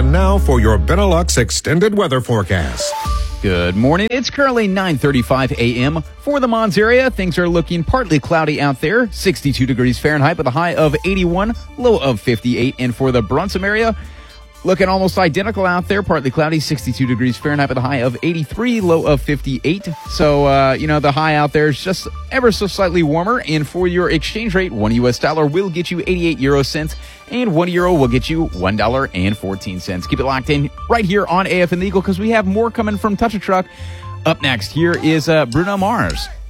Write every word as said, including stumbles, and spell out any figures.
And now for your Benelux extended weather forecast. Good morning. It's currently nine thirty-five a.m. For the Mons area. Things are looking partly cloudy out there. sixty-two degrees Fahrenheit with a high of eighty-one, low of fifty-eight. And for the Brunssum area, looking almost identical out there. Partly cloudy, sixty-two degrees Fahrenheit with a high of eighty-three, low of fifty-eight. So, uh, you know, the high out there is just ever so slightly warmer. And for your exchange rate, one U S dollar will get you eighty-eight euro cents. And one euro will get you one dollar and fourteen cents. Keep it locked in right here on A F N The Eagle because we have more coming from Touch a Truck. Up next, here is uh, Bruno Mars.